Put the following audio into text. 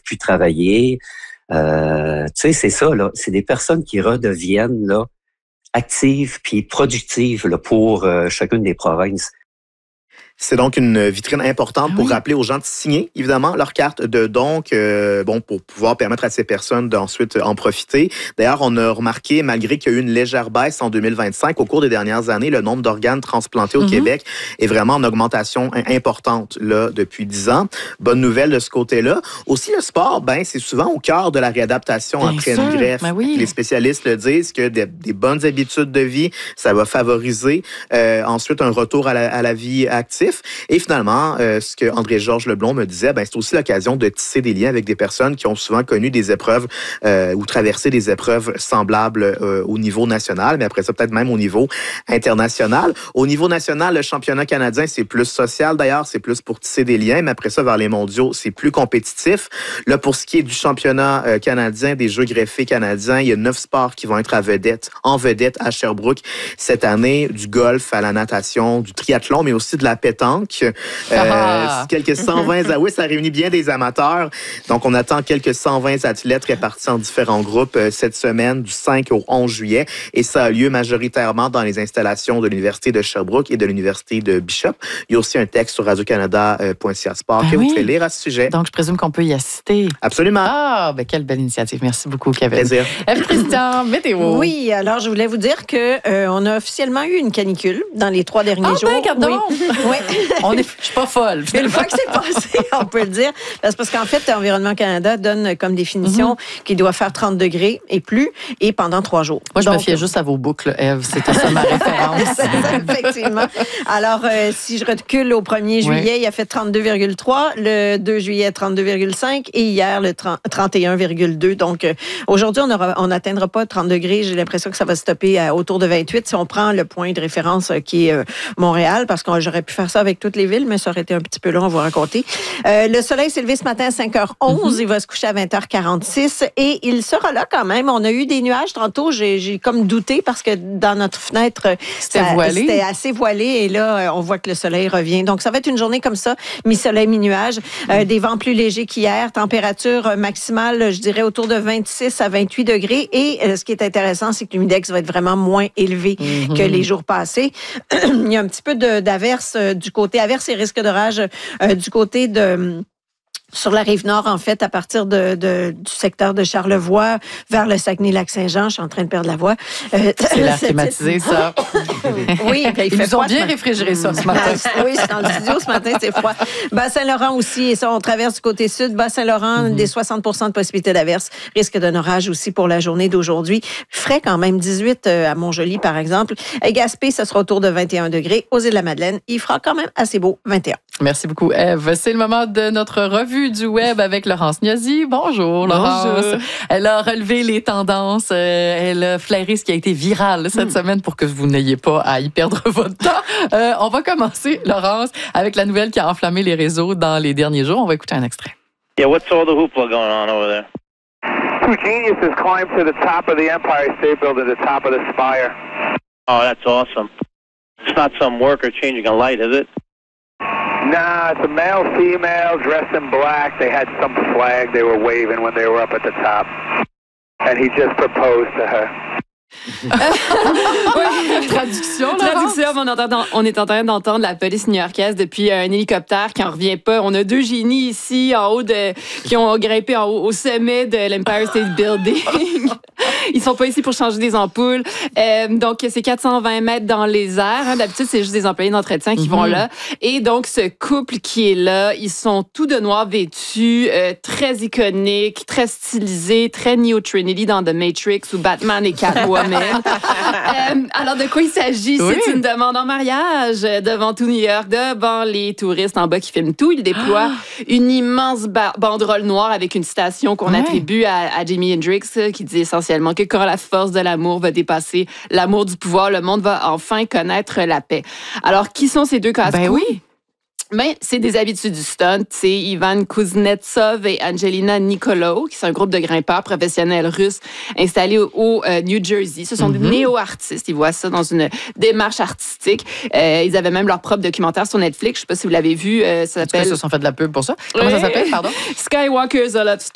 plus travailler. Tu sais, c'est ça, là. C'est des personnes qui redeviennent, là, actives puis productives, là, pour chacune des provinces. C'est donc une vitrine importante pour rappeler aux gens de signer, évidemment, leur carte de don, pour pouvoir permettre à ces personnes d'ensuite en profiter. D'ailleurs, on a remarqué, malgré qu'il y a eu une légère baisse en 2025, au cours des dernières années, le nombre d'organes transplantés au Québec est vraiment en augmentation importante là depuis 10 ans. Bonne nouvelle de ce côté-là. Aussi, le sport, c'est souvent au cœur de la réadaptation après une greffe. Les spécialistes le disent que des bonnes habitudes de vie, ça va favoriser ensuite un retour à la vie active. Et finalement, ce que André-Georges Leblond me disait, c'est aussi l'occasion de tisser des liens avec des personnes qui ont souvent connu des épreuves ou traversé des épreuves semblables au niveau national, mais après ça, peut-être même au niveau international. Au niveau national, le championnat canadien, c'est plus social d'ailleurs, c'est plus pour tisser des liens, mais après ça, vers les mondiaux, c'est plus compétitif. Là, pour ce qui est du championnat canadien, des Jeux greffés canadiens, il y a 9 sports qui vont être en vedette à Sherbrooke cette année, du golf à la natation, du triathlon, mais aussi de la pétanque. Quelques 120... Oui, ça réunit bien des amateurs. Donc, on attend quelques 120 athlètes répartis en différents groupes cette semaine, du 5 au 11 juillet. Et ça a lieu majoritairement dans les installations de l'Université de Sherbrooke et de l'Université de Bishop. Il y a aussi un texte sur radiocanada.ca Sport que vous pouvez lire à ce sujet. Donc, je présume qu'on peut y assister. Absolument. Ah, quelle belle initiative. Merci beaucoup, Kevin. Plaisir. Président, météo. Oui, alors je voulais vous dire qu'on a officiellement eu une canicule dans les 3 derniers jours. Oui. Je suis pas folle. Une fois que c'est passé, on peut le dire. Parce qu'en fait, Environnement Canada donne comme définition qu'il doit faire 30 degrés et plus et pendant 3 jours. Moi, je me fiais juste à vos boucles, Ève. C'était ça ma référence. Effectivement. Alors, si je recule au 1er juillet, il a fait 32,3, le 2 juillet, 32,5 et hier, le 31,2. Donc, aujourd'hui, on n'atteindra pas 30 degrés. J'ai l'impression que ça va stopper autour de 28 si on prend le point de référence qui est Montréal, parce que j'aurais pu faire ça avec toutes les villes, mais ça aurait été un petit peu long à vous raconter. Le soleil s'est levé ce matin à 5h11. Il va se coucher à 20h46 et il sera là quand même. On a eu des nuages tantôt. J'ai comme douté parce que dans notre fenêtre, c'était assez voilé et là, on voit que le soleil revient. Donc, ça va être une journée comme ça, mi-soleil, mi-nuage. Des vents plus légers qu'hier. Température maximale, je dirais, autour de 26 à 28 degrés. Et ce qui est intéressant, c'est que l'humidex va être vraiment moins élevé que les jours passés. Il y a un petit peu d'averses du côté averses et risques d'orage du côté de... Sur la Rive-Nord, en fait, à partir du secteur de Charlevoix vers le Saguenay-Lac-Saint-Jean, je suis en train de perdre la voix. C'est l'air climatisé, ça. Oui, ils nous ont bien réfrigéré ça ce matin. Oui, dans le studio ce matin, c'est froid. Bas-Saint-Laurent aussi, et ça, on traverse du côté sud. Bas-Saint-Laurent, des 60% de possibilité d'averse. Risque d'un orage aussi pour la journée d'aujourd'hui. Frais quand même, 18 à Montjoly, par exemple. À Gaspé, ça sera autour de 21 degrés. Aux Îles-de-la-Madeleine, il fera quand même assez beau, 21. Merci beaucoup, Ève. C'est le moment de notre revue du web avec Laurence Gnosi. Bonjour, Laurence. Bonjour. Elle a relevé les tendances. Elle a flairé ce qui a été viral cette semaine pour que vous n'ayez pas à y perdre votre temps. On va commencer, Laurence, avec la nouvelle qui a enflammé les réseaux dans les derniers jours. On va écouter un extrait. Yeah, what's all the hoopla going on over there? 2 geniuses climbed to the top of the Empire State Building, the top of the spire. Oh, that's awesome. It's not some worker changing a light, is it? Nah, it's a male, female, dressed in black. They had some flag they were waving when they were up at the top. And he just proposed to her. Traduction, on est en train d'entendre la police new-yorkaise depuis un hélicoptère qui en revient pas. On a 2 génies ici en haut qui ont grimpé au sommet de l'Empire State Building. Ils sont pas ici pour changer des ampoules. Donc, c'est 420 mètres dans les airs. D'habitude, c'est juste des employés d'entretien qui vont là. Et donc, ce couple qui est là, ils sont tous de noir vêtus, très iconiques, très stylisés, très Neo Trinity dans The Matrix ou Batman et Catwoman. Alors, de quoi il s'agit? Oui. C'est une demande en mariage devant tout New York, devant les touristes en bas qui filment tout. Il déploie une immense banderole noire avec une citation qu'on attribue à Jimi Hendrix qui dit essentiellement que quand la force de l'amour va dépasser l'amour du pouvoir, le monde va enfin connaître la paix. Alors, qui sont ces deux casse-couilles? Oui. Ben, c'est des habitués du stunt. C'est Ivan Kuznetsov et Angelina Nikolov, qui sont un groupe de grimpeurs professionnels russes installés au New Jersey. Ce sont des néo-artistes. Ils voient ça dans une démarche artistique. Ils avaient même leur propre documentaire sur Netflix. Je ne sais pas si vous l'avez vu. Ça s'appelle... Ils se sont fait de la pub pour ça. Comment ça s'appelle, pardon? Skywalker's a Love